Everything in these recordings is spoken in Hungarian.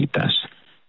irányítás.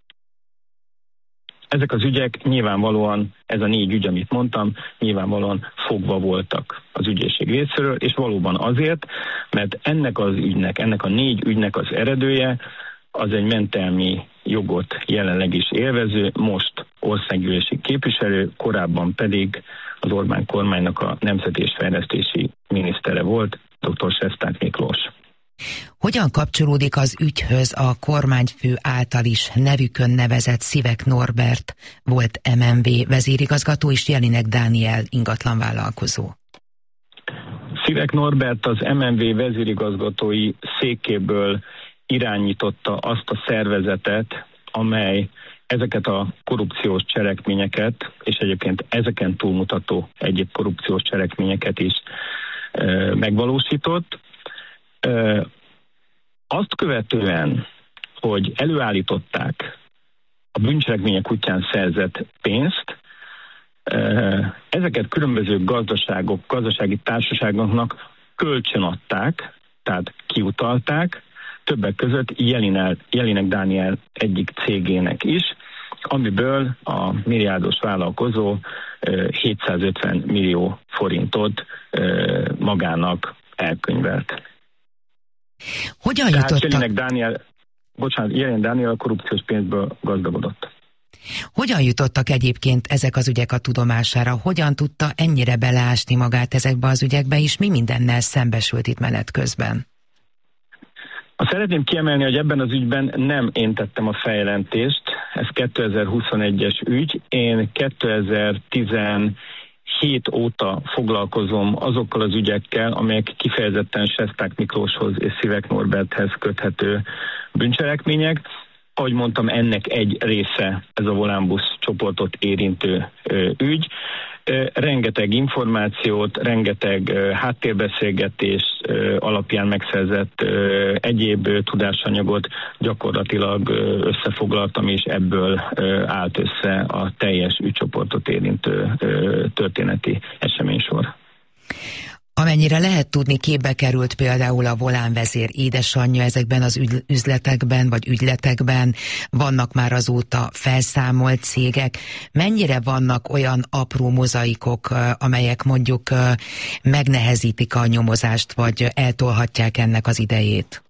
Ezek az ügyek nyilvánvalóan, ez a 4 ügy, amit mondtam, nyilvánvalóan fogva voltak az ügyészség részéről, és valóban azért, mert ennek a 4 ügynek az eredője az egy mentelmi jogot jelenleg is élvező, most országgyűlési képviselő, korábban pedig az Orbán kormánynak a nemzeti és fejlesztési minisztere volt, dr. Sesták Miklós. Hogyan kapcsolódik az ügyhöz a kormányfő által is nevükön nevezett Szivek Norbert, volt MNV vezérigazgató, és Jelinek Dániel ingatlanvállalkozó? Szivek Norbert az MNV vezérigazgatói székéből irányította azt a szervezetet, amely ezeket a korrupciós cselekményeket, és egyébként ezeken túlmutató egyéb korrupciós cselekményeket is megvalósított. Azt követően, hogy előállították a bűncselekmények útján szerzett pénzt, ezeket különböző gazdasági társaságoknak kölcsönadták, tehát kiutalták, többek között Jelinek Dániel egyik cégének is, amiből a milliárdos vállalkozó 750 millió forintot magának elkönyvelt. Hogyan jutottak? Jelinek Dániel a korrupciós pénzből gazdagodott. Hogyan jutottak egyébként ezek az ügyek a tudomására? Hogyan tudta ennyire beleásni magát ezekbe az ügyekbe, és mi mindennel szembesült itt menet közben? Szeretném kiemelni, hogy ebben az ügyben nem én tettem a feljelentést, ez 2021-es ügy, én 2017 óta foglalkozom azokkal az ügyekkel, amelyek kifejezetten Sesták Miklóshoz és Szivek Norberthez köthető bűncselekmények. Ahogy mondtam, ennek egy része ez a Volánbusz csoportot érintő ügy. Rengeteg információt, rengeteg háttérbeszélgetés alapján megszerzett egyéb tudásanyagot gyakorlatilag összefoglaltam, és ebből állt össze a teljes ügycsoportot érintő történeti eseménysor. Amennyire lehet tudni, képbe került például a Volán vezér édesanyja ezekben az üzletekben, vagy ügyletekben, vannak már azóta felszámolt cégek. Mennyire vannak olyan apró mozaikok, amelyek mondjuk megnehezítik a nyomozást, vagy eltolhatják ennek az idejét?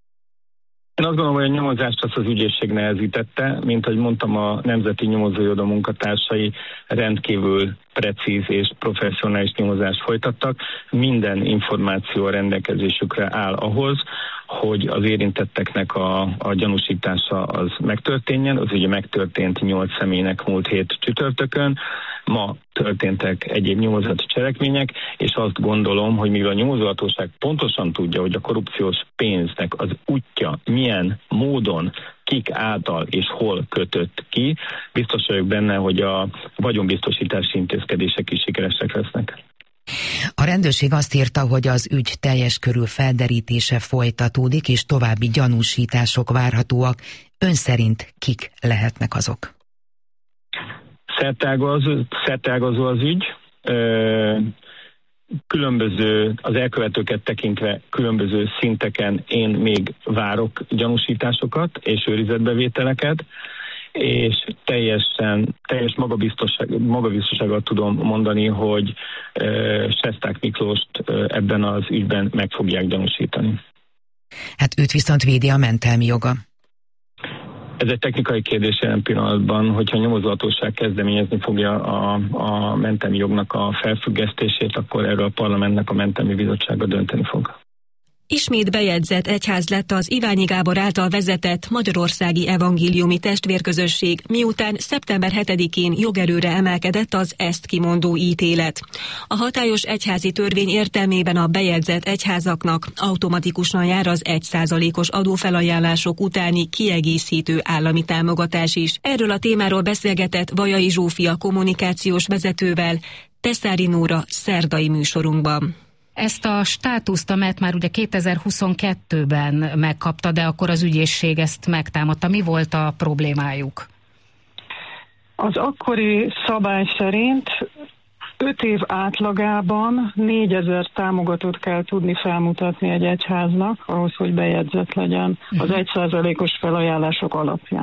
Én azt gondolom, hogy a nyomozást azt az ügyészség nehezítette, mint ahogy mondtam, a Nemzeti Nyomozóiroda munkatársai rendkívül precíz és professzionális nyomozást folytattak. Minden információ a rendelkezésükre áll ahhoz, hogy az érintetteknek a gyanúsítása az megtörténjen. Az ugye megtörtént 8 személynek múlt hét csütörtökön. Ma történtek egyéb nyomozati cselekmények, és azt gondolom, hogy mivel a nyomozóhatóság pontosan tudja, hogy a korrupciós pénznek az útja milyen módon, kik által és hol kötött ki, biztos vagyok benne, hogy a vagyonbiztosítási intézkedések is sikeresek lesznek. A rendőrség azt írta, hogy az ügy teljes körű felderítése folytatódik, és további gyanúsítások várhatóak. Ön szerint kik lehetnek azok? Szerteágazó az ügy. Különböző, az elkövetőket tekintve különböző szinteken én még várok gyanúsításokat és őrizetbevételeket, és teljes magabiztossággal tudom mondani, hogy Sesták Miklóst ebben az ügyben meg fogják gyanúsítani. Hát őt viszont védi a mentelmi joga. Ez egy technikai kérdés jelen pillanatban, hogyha a nyomozóhatóság kezdeményezni fogja a mentelmi jognak a felfüggesztését, akkor erről a parlamentnek a mentelmi bizottsága dönteni fog. Ismét bejegyzett egyház lett az Iványi Gábor által vezetett Magyarországi Evangéliumi Testvérközösség, miután szeptember 7-én jogerőre emelkedett az ezt kimondó ítélet. A hatályos egyházi törvény értelmében a bejegyzett egyházaknak automatikusan jár az 1%-os adófelajánlások utáni kiegészítő állami támogatás is. Erről a témáról beszélgetett Vajai Zsófia kommunikációs vezetővel Teszári Nóra szerdai műsorunkban. Ezt a státuszt, amelyet már ugye 2022-ben megkapta, de akkor az ügyészség ezt megtámadta. Mi volt a problémájuk? Az akkori szabály szerint 5 év átlagában 4000 támogatót kell tudni felmutatni egy egyháznak, ahhoz, hogy bejegyzett legyen az 1%-os felajánlások alapján.